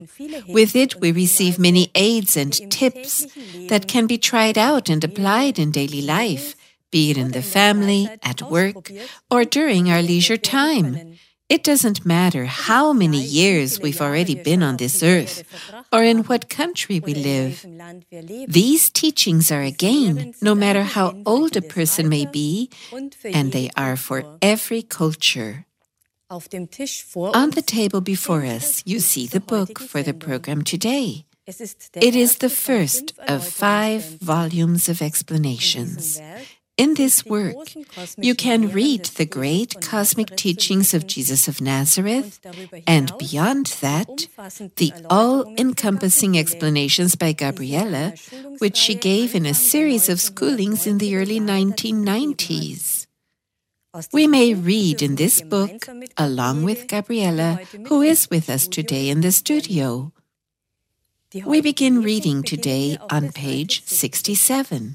With it, we receive many aids and tips that can be tried out and applied in daily life, be it in the family, at work, or during our leisure time. It doesn't matter how many years we've already been on this earth, or in what country we live. These teachings are a gain, no matter how old a person may be, and they are for every culture. On the table before us, you see the book for the program today. It is the first of 5 volumes of explanations. In this work, you can read the great cosmic teachings of Jesus of Nazareth, and beyond that, the all-encompassing explanations by Gabriele, which she gave in a series of schoolings in the early 1990s. We may read in this book, along with Gabriele, who is with us today in the studio. We begin reading today on page 67.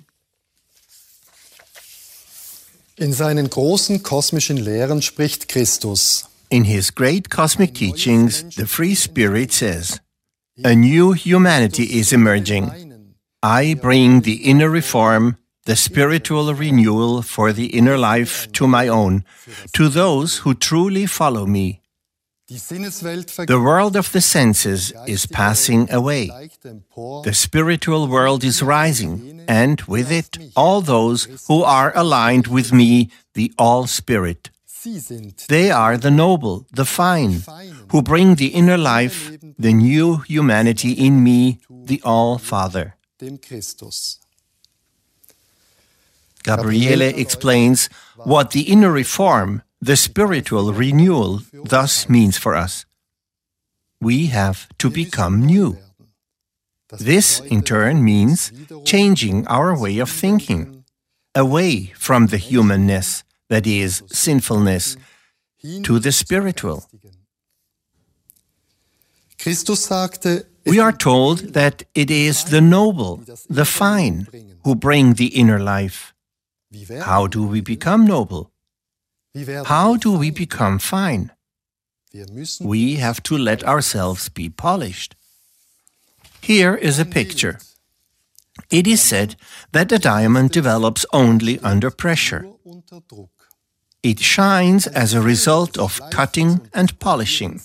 In seinen großen kosmischen Lehren spricht Christus. In his great cosmic teachings, the Free Spirit says, "A new humanity is emerging. I bring the inner reform, the spiritual renewal for the inner life to my own, to those who truly follow me. The world of the senses is passing away. The spiritual world is rising, and with it, all those who are aligned with me, the All-Spirit. They are the noble, the fine, who bring the inner life, the new humanity in me, the All-Father." Gabriele explains what the inner reform, the spiritual renewal, thus means for us. We have to become new. This, in turn, means changing our way of thinking, away from the humanness, that is, sinfulness, to the spiritual. We are told that it is the noble, the fine, who bring the inner life. How do we become noble? How do we become fine? We have to let ourselves be polished. Here is a picture. It is said that a diamond develops only under pressure. It shines as a result of cutting and polishing.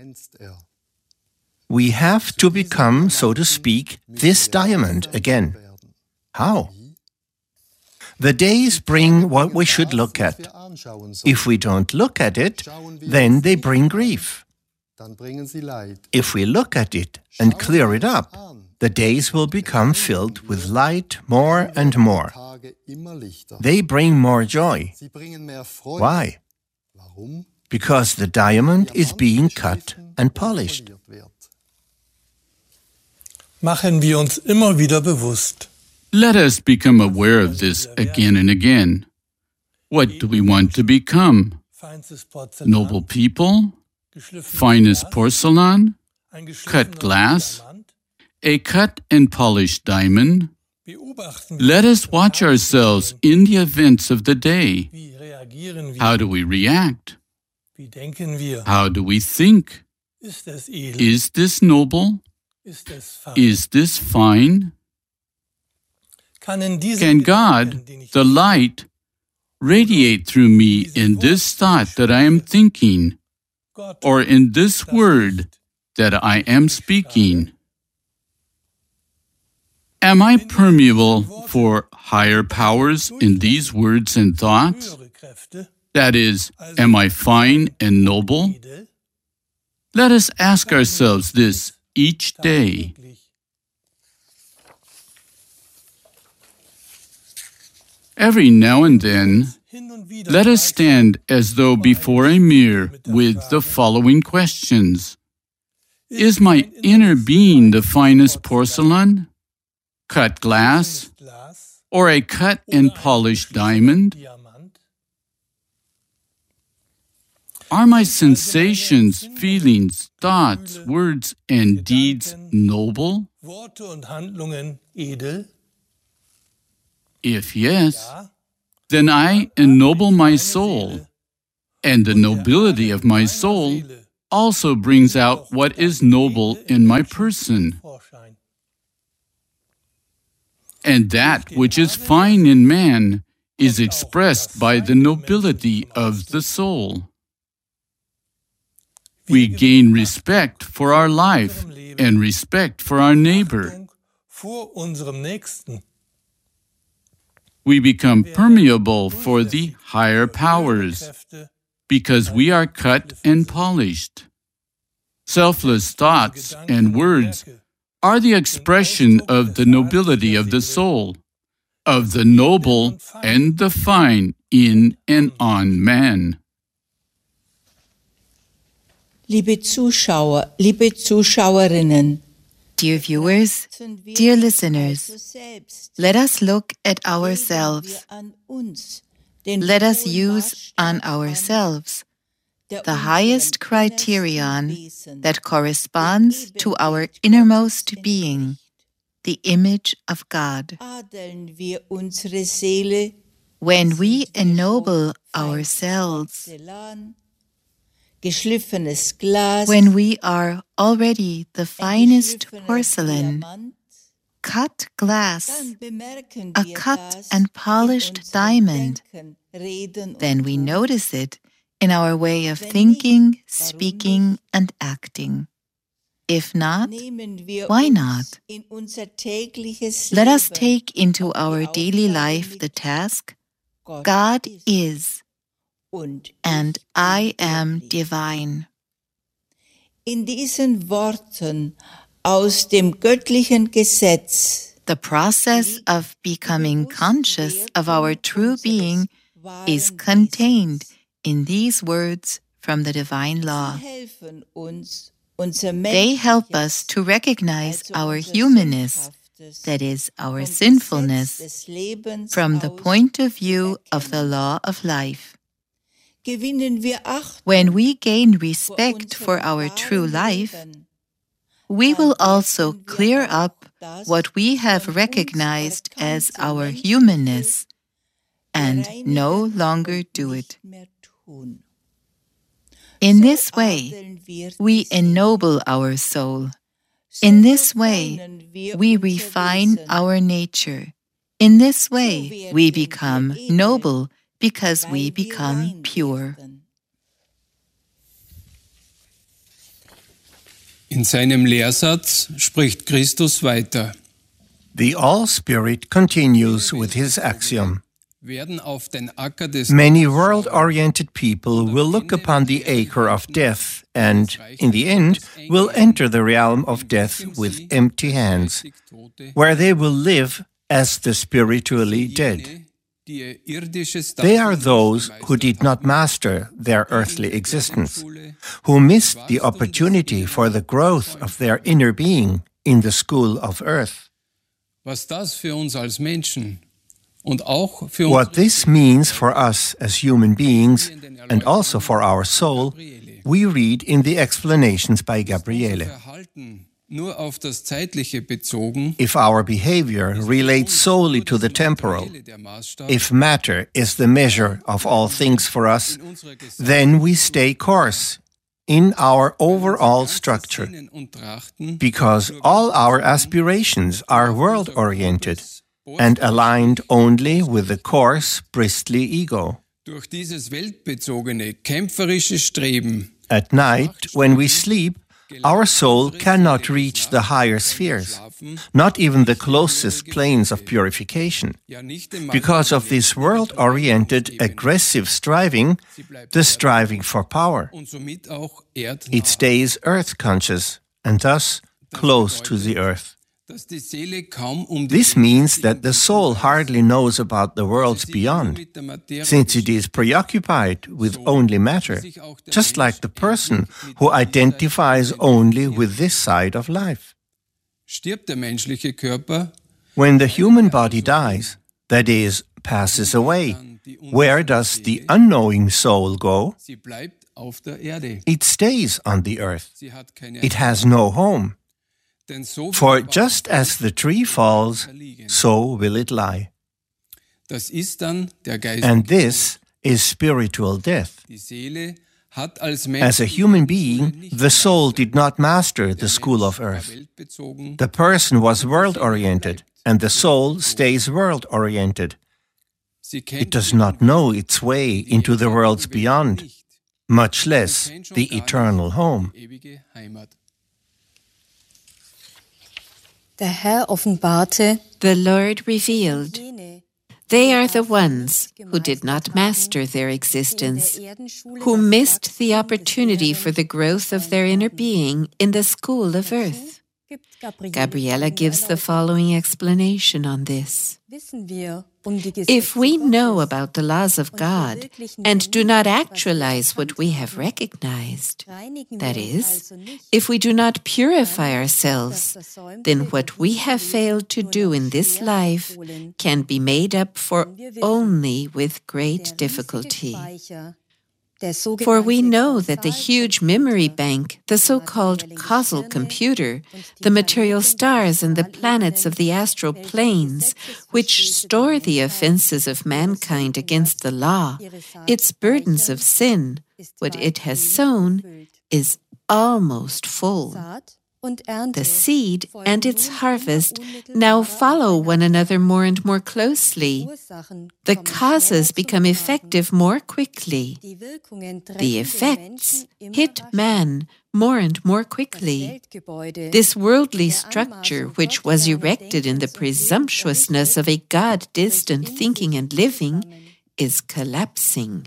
We have to become, so to speak, this diamond again. How? The days bring what we should look at. If we don't look at it, then they bring grief. If we look at it and clear it up, the days will become filled with light more and more. They bring more joy. Why? Because the diamond is being cut and polished. Machen wir uns immer wieder bewusst. Let us become aware of this again and again. What do we want to become? Noble people? Finest porcelain? Cut glass? A cut and polished diamond? Let us watch ourselves in the events of the day. How do we react? How do we think? Is this noble? Is this fine? Can God, the light, radiate through me in this thought that I am thinking, or in this word that I am speaking? Am I permeable for higher powers in these words and thoughts? That is, am I fine and noble? Let us ask ourselves this each day. Every now and then, let us stand as though before a mirror with the following questions. Is my inner being the finest porcelain, cut glass, or a cut and polished diamond? Are my sensations, feelings, thoughts, words, and deeds noble? If yes, then I ennoble my soul, and the nobility of my soul also brings out what is noble in my person. And that which is fine in man is expressed by the nobility of the soul. We gain respect for our life and respect for our neighbor. We become permeable for the higher powers because we are cut and polished. Selfless thoughts and words are the expression of the nobility of the soul, of the noble and the fine in and on man. Liebe Zuschauer, liebe Zuschauerinnen, Dear viewers, dear listeners, let us look at ourselves. Let us use on ourselves the highest criterion that corresponds to our innermost being, the image of God. When we ennoble ourselves, when we are already the finest porcelain, cut glass, a cut and polished diamond, then we notice it in our way of thinking, speaking, and acting. If not, why not? Let us take into our daily life the task, God is, and I am divine. In diesen Worten aus dem göttlichen Gesetz, the process of becoming conscious of our true being is contained in these words from the divine law. They help us to recognize our humanness, that is, our sinfulness, from the point of view of the law of life. When we gain respect for our true life, we will also clear up what we have recognized as our humanness and no longer do it. In this way, we ennoble our soul. In this way, we refine our nature. In this way, we become noble because we become pure. In seinem Lehrsatz spricht Christus weiter. The All-Spirit continues with his axiom. Werden auf den Acker des Many world-oriented people will look upon the acre of death and, in the end, will enter the realm of death with empty hands, where they will live as the spiritually dead. They are those who did not master their earthly existence, who missed the opportunity for the growth of their inner being in the school of earth. Was das für uns als Menschen und auch für What this means for us as human beings and also for our soul, we read in the explanations by Gabriele. Nur auf das Zeitliche bezogen, If our behavior relates solely to the temporal, if matter is the measure of all things for us, then we stay coarse in our overall structure, because all our aspirations are world-oriented and aligned only with the coarse, bristly ego. durch dieses weltbezogene, kämpferische Streben At night, when we sleep, our soul cannot reach the higher spheres, not even the closest planes of purification. Because of this world-oriented, aggressive striving, the striving for power, und somit auch erdnah, it stays earth-conscious and thus close to the earth. dass die Seele kaum die This means that the soul hardly knows about the worlds beyond, mit der Materie since it is preoccupied with only matter, just like the person who identifies only with this side of life. stirbt der menschliche Körper, When the human body dies, that is, passes away, where does the unknowing soul go? sie bleibt auf der Erde. It stays on the earth. Sie hat keine It has no home. denn so For just as the tree falls, so will it lie. das ist dann der Geist. And this is spiritual death. Die Seele hat als As a human being, the soul did not master the school of earth. weltbezogen. The person was world-oriented, and the soul stays world-oriented. Sie kennt It does not know its way into the worlds beyond, much less the eternal home. ewige Heimat. Der Herr offenbarte The Lord revealed, jene, they are the ones who did not master their existence, who missed the opportunity for the growth of their inner being in the school of earth. Gabriela gives the following explanation on this. If we know about the laws of God and do not actualize what we have recognized, that is, if we do not purify ourselves, then what we have failed to do in this life can be made up for only with great difficulty. For we know that the huge memory bank, the so-called causal computer, the material stars and the planets of the astral planes, which store the offenses of mankind against the law, its burdens of sin, what it has sown, is almost full. The seed and its harvest now follow one another more and more closely. The causes become effective more quickly. The effects hit man more and more quickly. This worldly structure, which was erected in the presumptuousness of a God-distant thinking and living, is collapsing.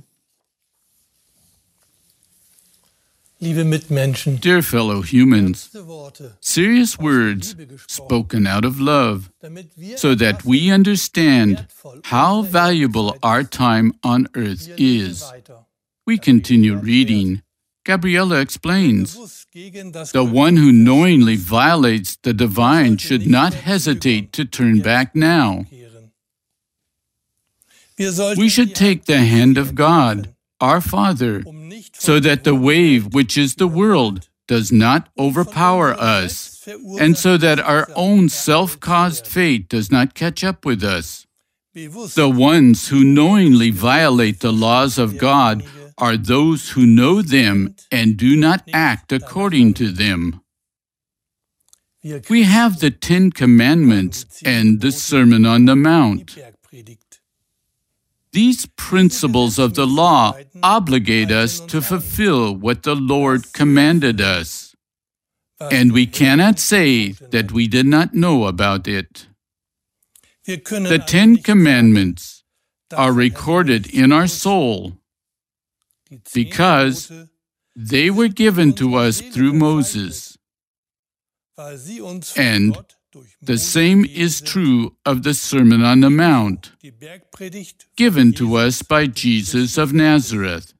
Liebe Mitmenschen, Dear fellow humans, ernste Worte, serious words spoken out of love, damit wir so that we understand how valuable our time on earth is. We continue reading. Gabriela explains, bewusst gegen das the one who knowingly violates the divine should not hesitate to turn back now. kehren. Wir sollten We should take the hand of God, our Father, nicht so that the wave, which is the world, does not overpower us, and so that our own self-caused fate does not catch up with us. bewusst The ones who knowingly violate the laws of God are those who know them and do not act according to them. wir We have the 10 Commandments and the Sermon on the Mount. Bergpredigt. These principles of the law obligate us to fulfill what the Lord commanded us, and we cannot say that we did not know about it. Wir können The also 10 nicht Commandments sagen, are dass recorded in our soul die 10 because Gebote, they were given to us through Moses. weil sie uns von And Gott durch The Mose same gegeben is sind. true of the Sermon on the Mount, Die Bergpredigt given to us by Jesus of Nazareth.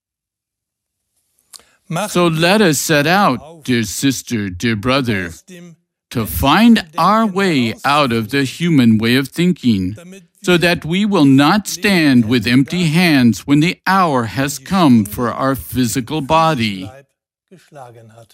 Machen So let us set out, dear sister, dear brother, aus dem to find our way out of the human way of thinking, so that we will not stand with empty hands when the hour has come for our physical body. Leib geschlagen hat.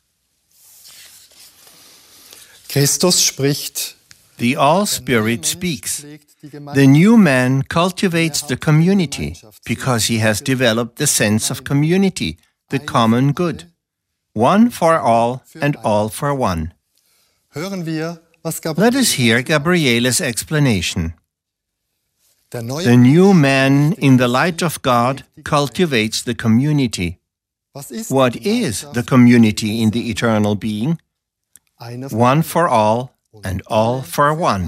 Christus spricht. The All-Spirit speaks. The new man cultivates the community because he has developed the sense of community, the common good. One for all and all for one. Hören wir, was Let us hear Gabriela's explanation. Der neue The new man in the light of God cultivates the community. Was ist What die is Gemeinschaft? the community in the eternal being? Einer One for all and all for one.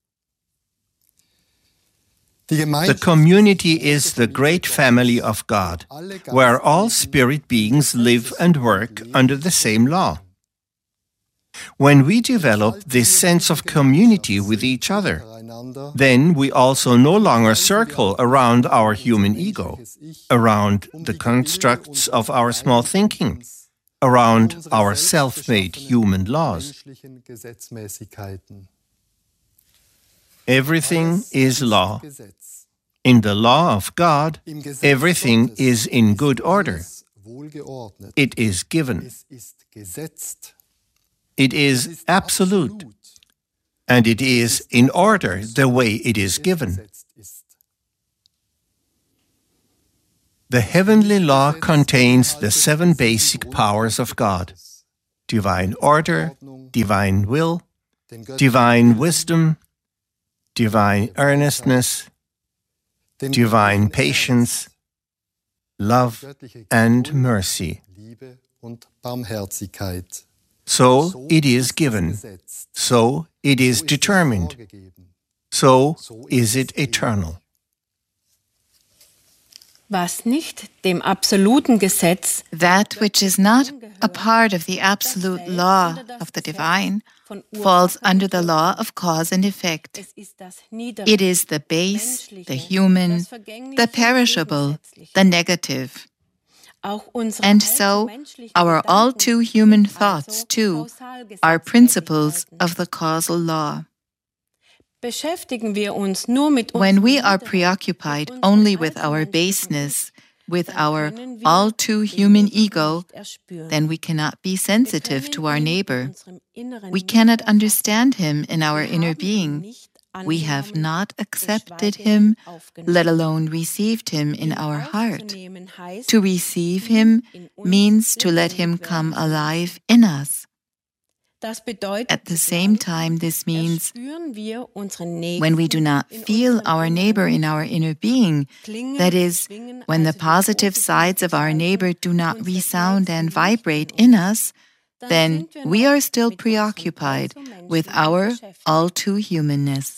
Die The Gemeinschaft community is the great family of God, where all spirit beings live and work under the same law. When we develop this sense of community with each other, untereinander then we also no longer circle around our human ego, around the constructs of our small thinking, around our self-made human laws. menschlichen Gesetzmäßigkeiten. Everything is law. Gesetz. In the law of God, Im Gesetz everything Gottes is in good order. alles wohlgeordnet. It is given. Es ist gesetzt. It Es is ist absolute. absolut. And it is in order the way it is given. Gesetzt ist. The heavenly law contains the 7 basic powers of God: divine order, divine will, divine wisdom, divine earnestness, divine patience, love, and mercy. So it is given. So it is determined. So is it eternal. Was nicht dem absoluten Gesetz, that which is not a part of the absolute law of the divine, falls under the law of cause and effect. It is the base, the human, the perishable, the negative. And so, our all too human thoughts, too, are principles of the causal law. When we are preoccupied only with our baseness, with our all too human ego, then we cannot be sensitive to our neighbor. We cannot understand him in our inner being. We have not accepted him, let alone received him in our heart. To receive him means to let him come alive in us. At the same time, this means when we do not feel our neighbor in our inner being, that is, when the positive sides of our neighbor do not resound and vibrate in us, then we are still preoccupied with our all too humanness.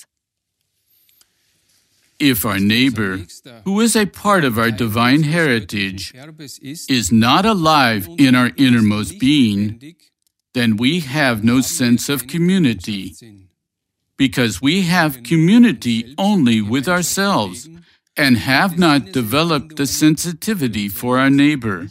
If our neighbor, who is a part of our divine heritage, is not alive in our innermost being, then we have no sense of community, because we have community only with ourselves and have not developed the sensitivity for our neighbor.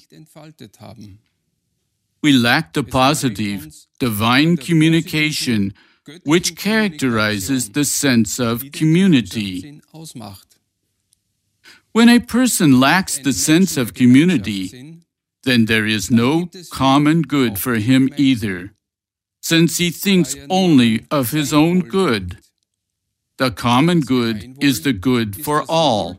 We lack the positive, divine communication which characterizes the sense of community. When a person lacks the sense of community, then there is no common good for him either, since he thinks only of his own good. The common good is the good for all.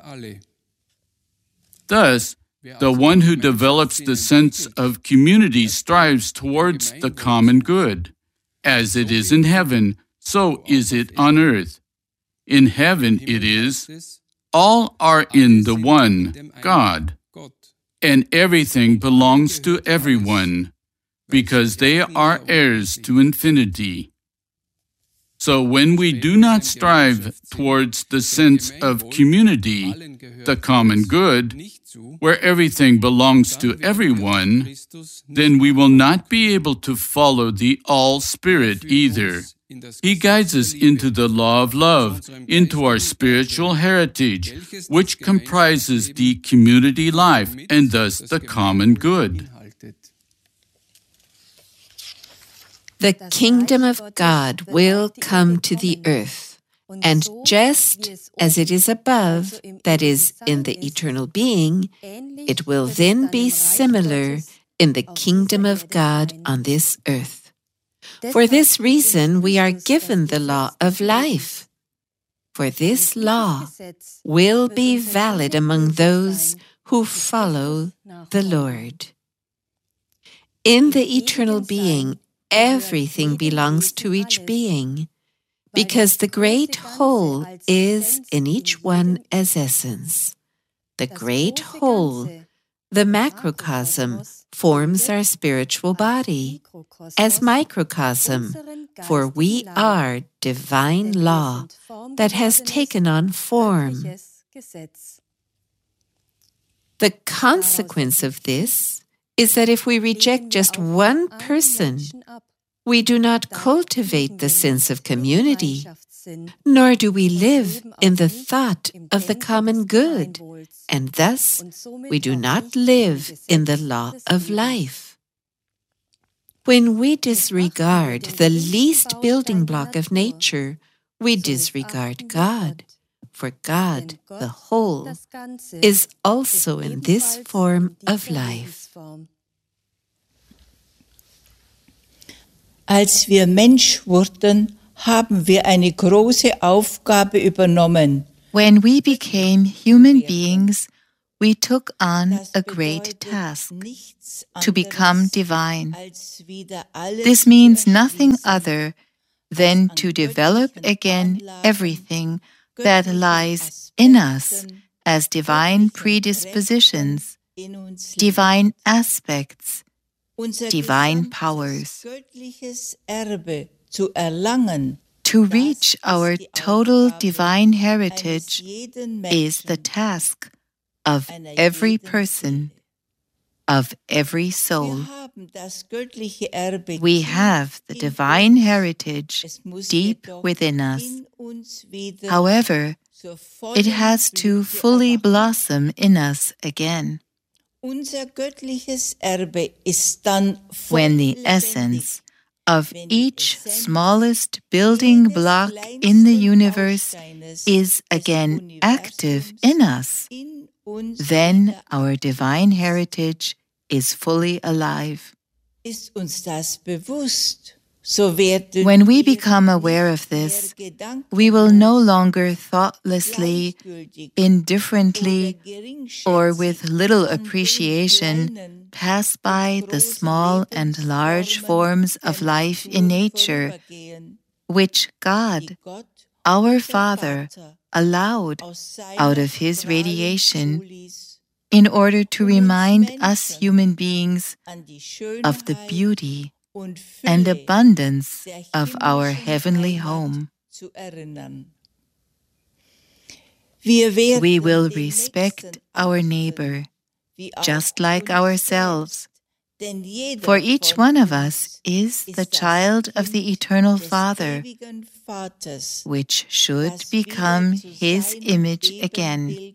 Thus, the one who develops the sense of community strives towards the common good. As it is in heaven, so is it on earth. In heaven it is, all are in the one, God, and everything belongs to everyone, because they are heirs to infinity. So when we do not strive towards the sense of community, the common good, where everything belongs to everyone, then we will not be able to follow the All-Spirit either. He guides us into the law of love, into our spiritual heritage, which comprises the community life and thus the common good. The kingdom of God will come to the earth, and just as it is above, that is, in the eternal being, it will then be similar in the kingdom of God on this earth. For this reason, we are given the law of life. For this law will be valid among those who follow the Lord. In the eternal being, everything belongs to each being, because the great whole is in each one as essence. The great whole, the macrocosm, forms our spiritual body as microcosm, for we are divine law that has taken on form. The consequence of this is that if we reject just one person, we do not cultivate the sense of community, nor do we live in the thought of the common good, and thus we do not live in the law of life. When we disregard the least building block of nature, we disregard God, for God, the whole, is also in this form of life. Als wir Mensch wurden, haben wir eine große Aufgabe übernommen. When we became human beings, we took on a great task, to become divine. This means nothing other than to develop again everything that lies in us as divine predispositions, divine aspects, divine powers. To reach our total divine heritage is the task of every person, of every soul. We have the divine heritage deep within us. However, it has to fully blossom in us again. When the essence of each smallest building block in the universe is again active in us, then our divine heritage is fully alive. When we become aware of this, we will no longer thoughtlessly, indifferently, or with little appreciation pass by the small and large forms of life in nature, which God, our Father, allowed out of His radiation in order to remind us human beings of the beauty and abundance of our heavenly home. We will respect our neighbor, just like ourselves, for each one of us is the child of the Eternal Father, which should become His image again.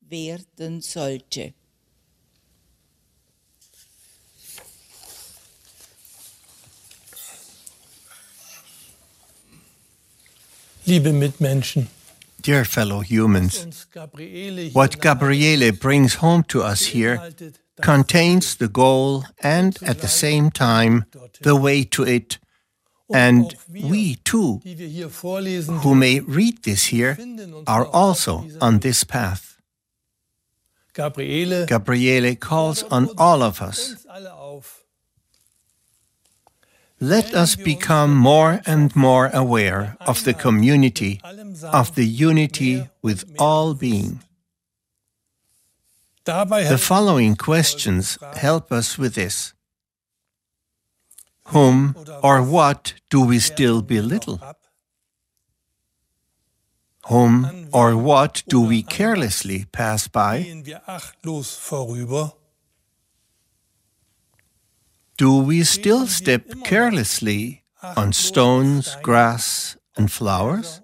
Liebe Mitmenschen, Dear fellow humans, what Gabriele brings home to us here contains the goal and, at the same time, the way to it. And we, too, who may read this here, are also on this path. Gabriele calls on all of us. Let us become more and more aware of the community, of the unity with all being. The following questions help us with this. Whom or what do we still belittle? Whom or what do we carelessly pass by? Do we still step carelessly on stones, grass, and flowers?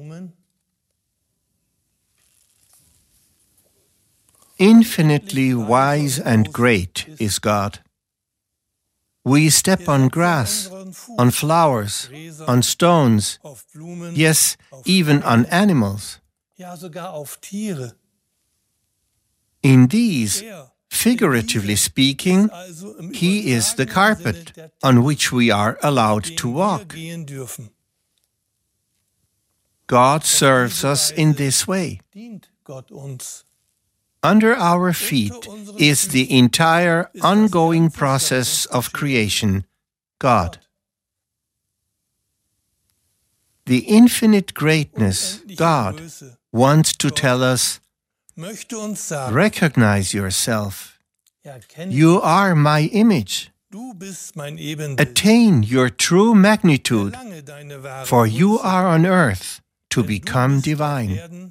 Infinitely wise and great is God. We step on grass, on flowers, on stones, yes, even on animals. In these, figuratively speaking, He is the carpet on which we are allowed to walk. God serves us in this way. Under our feet is the entire ongoing process of creation, God. The infinite greatness, God, wants to tell us, recognize yourself. You are my image. Attain your true magnitude, for you are on earth to become divine.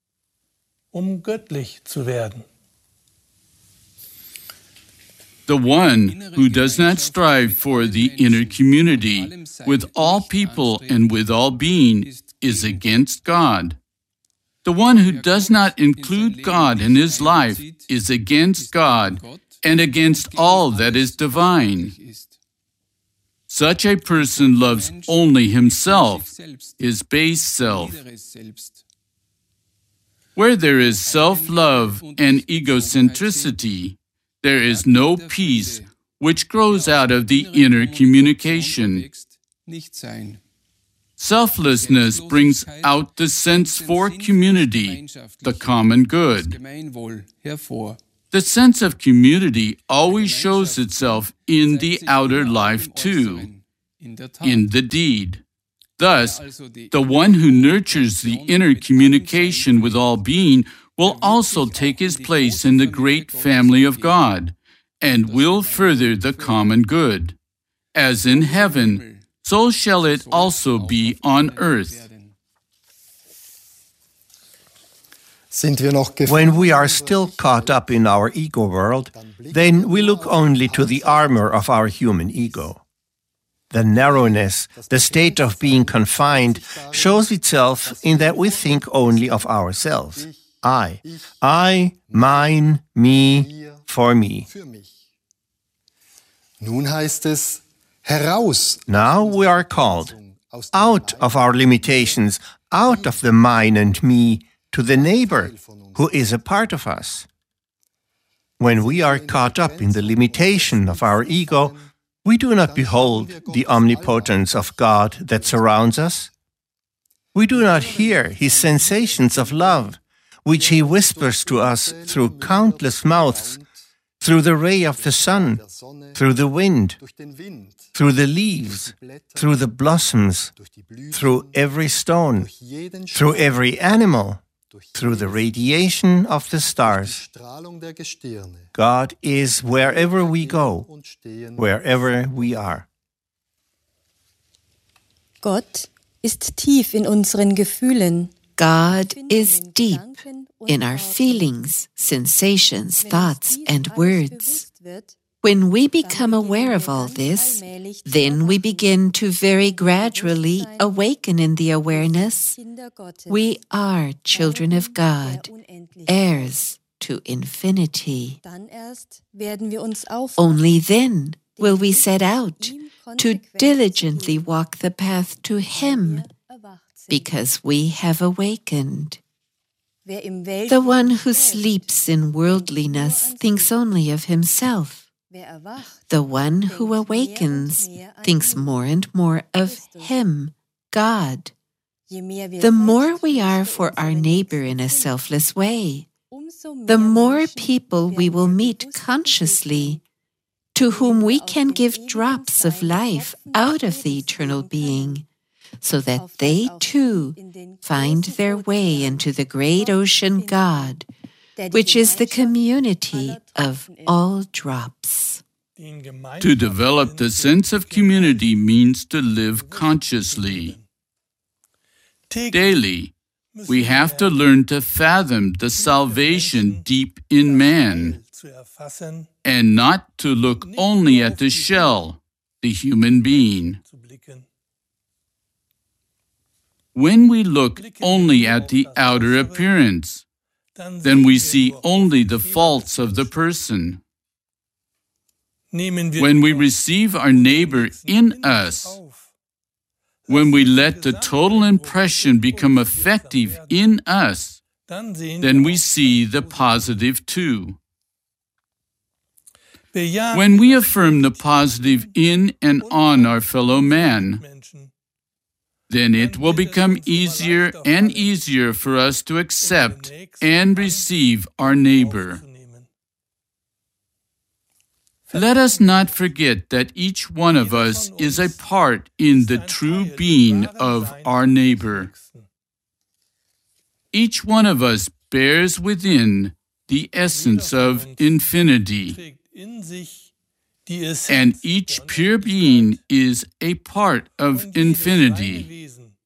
The one who does not strive for the inner community with all people and with all being is against God. The one who does not include God in his life is against God and against all that is divine. Such a person loves only himself, his base self. Where there is self-love and egocentricity, there is no peace which grows out of the inner communication. Selflessness brings out the sense for community, the common good. The sense of community always shows itself in the outer life too, in the deed. Thus, the one who nurtures the inner communication with all being will also take his place in the great family of God and will further the common good. As in heaven, so shall it also be on earth. When we are still caught up in our ego world, then we look only to the armor of our human ego. The narrowness, the state of being confined, shows itself in that we think only of ourselves. I, mine, me, for me. Now we are called out of our limitations, out of the mine and me, to the neighbor who is a part of us. When we are caught up in the limitation of our ego, we do not behold the omnipotence of God that surrounds us. We do not hear His sensations of love, which He whispers to us through countless mouths, through the ray of the sun, through the wind, through the leaves, through the blossoms, through every stone, through every animal, through the radiation of the stars. God is wherever we go, wherever we are. Gott ist tief in unseren Gefühlen. God is deep in our feelings, sensations, thoughts, and words. When we become aware of all this, then we begin to very gradually awaken in the awareness we are children of God, heirs to infinity. Only then will we set out to diligently walk the path to Him, because we have awakened. The one who sleeps in worldliness thinks only of himself. The one who awakens thinks more and more of Him, God. The more we are for our neighbor in a selfless way, the more people we will meet consciously, to whom we can give drops of life out of the eternal being, so that they too find their way into the great ocean God, which is the community of all drops. To develop the sense of community means to live consciously. Daily, we have to learn to fathom the salvation deep in man, and not to look only at the shell, the human being. When we look only at the outer appearance, then we see only the faults of the person. When we receive our neighbor in us, when we let the total impression become effective in us, then we see the positive too. When we affirm the positive in and on our fellow man, then it will become easier and easier for us to accept and receive our neighbor. Let us not forget that each one of us is a part in the true being of our neighbor. Each one of us bears within the essence of infinity, and each pure being is a part of infinity.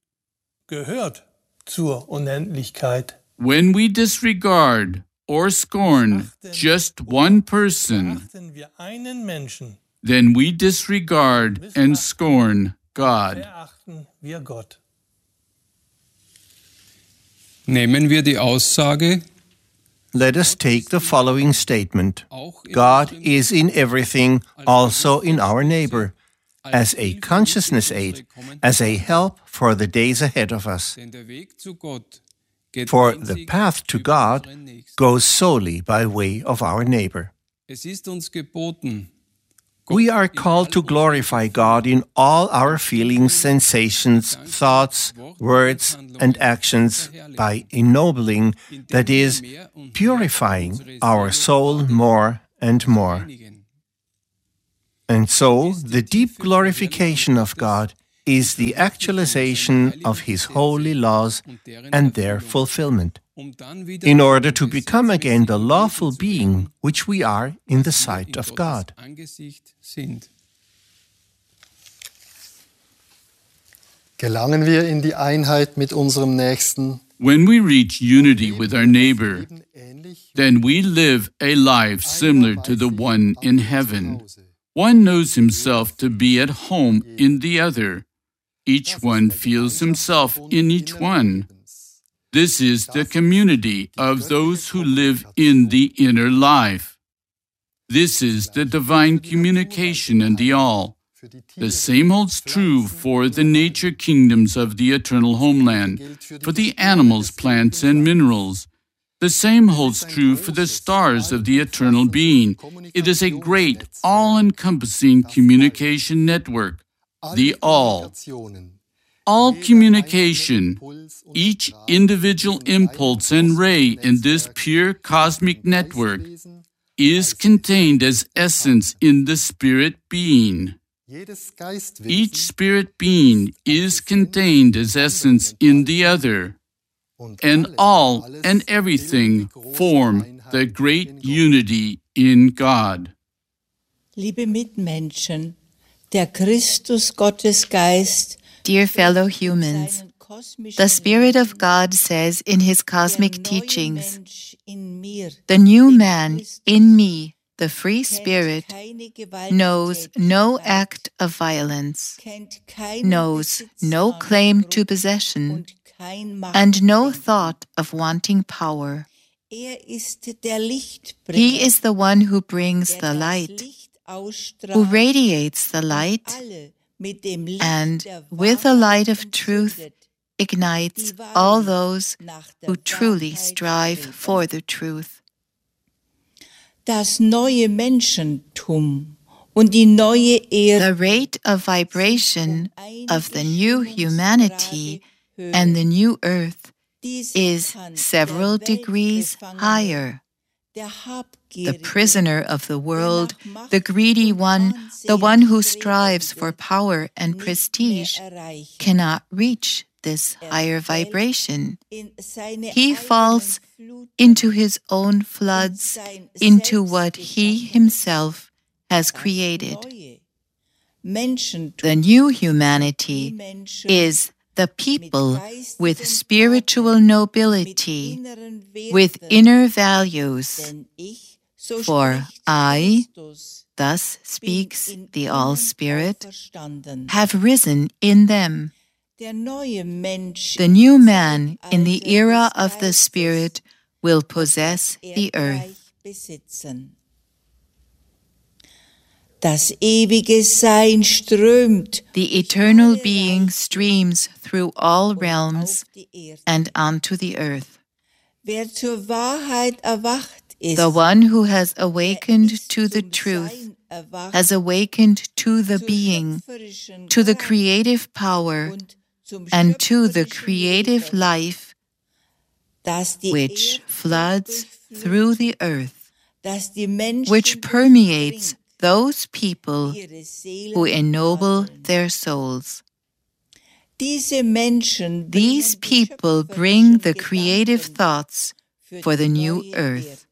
When we disregard or scorn just one person, then we disregard and scorn God. Nehmen wir die Aussage, let us take the following statement. God is in everything, also in our neighbor, as a consciousness aid, as a help for the days ahead of us. For the path to God goes solely by way of our neighbor. Es ist uns geboten, We are called to glorify God in all our feelings, sensations, thoughts, words, and actions by ennobling, that is, purifying our soul more and more. And so, the deep glorification of God is the actualization of His holy laws and their fulfillment, in order to become again the lawful being which we are in the sight of God. Gelangen wir in die Einheit mit unserem Nächsten. When we reach unity with our neighbor, then we live a life similar to the one in heaven. One knows himself to be at home in the other. Each one feels himself in each one. This is the community of those who live in the inner life. This is the divine communication in the all. The same holds true for the nature kingdoms of the eternal homeland, for the animals, plants, and minerals. The same holds true for the stars of the eternal being. It is a great, all-encompassing communication network, the all. All communication, each individual impulse and ray in this pure cosmic network, is contained as essence in the spirit being. Each spirit being is contained as essence in the other, and all and everything form the great unity in God. Liebe Mitmenschen, der Christus-Gottesgeist, Dear fellow humans, the Spirit of God says in His cosmic teachings, the new man in me, the free spirit, knows no act of violence, knows no claim to possession, and no thought of wanting power. He is the one who brings the light, who radiates the light, and with the light of truth ignites all those who truly strive for the truth. Das neue Menschentum und die neue The rate of vibration of the new humanity and the new earth is several degrees higher. The prisoner of the world, the greedy one, the one who strives for power and prestige, cannot reach this higher vibration. He falls into his own floods, into what he himself has created. The new humanity is the people with spiritual nobility, with inner values. For I, thus speaks the All-Spirit, have risen in them. The new man in the era of the Spirit will possess the earth. Das ewige Sein strömt. The eternal being streams through all realms and onto the earth. Wer zur Wahrheit erwacht ist, the one who has awakened to the truth, has awakened to the being, to the creative power, and to the creative life which floods through the earth, which permeates those people who ennoble their souls. These people bring the creative thoughts for the new earth.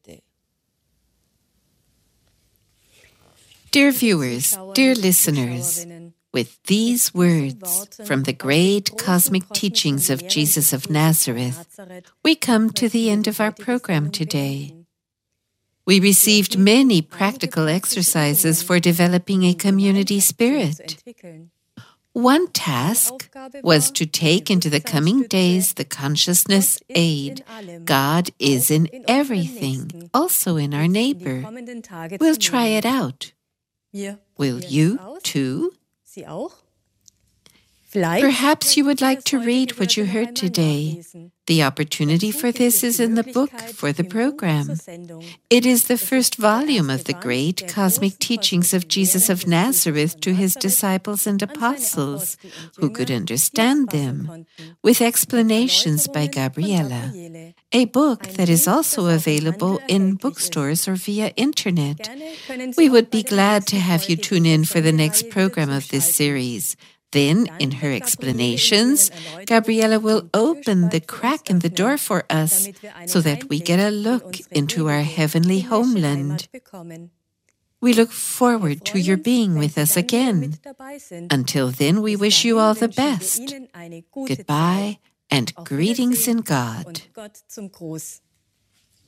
Dear viewers, dear listeners, with these words from the great cosmic teachings of Jesus of Nazareth, we come to the end of our program today. We received many practical exercises for developing a community spirit. One task was to take into the coming days the consciousness aid. God is in everything, also in our neighbor. We'll try it out. Will you too? Perhaps you would like to read what you heard today. The opportunity for this is in the book for the program. It is the first volume of the great cosmic teachings of Jesus of Nazareth to his disciples and apostles, who could understand them, with explanations by Gabriela. A book that is also available in bookstores or via internet. We would be glad to have you tune in for the next program of this series. Then, in her explanations, Gabriela will open the crack in the door for us so that we get a look into our heavenly homeland. We look forward to your being with us again. Until then, we wish you all the best. Goodbye and greetings in God.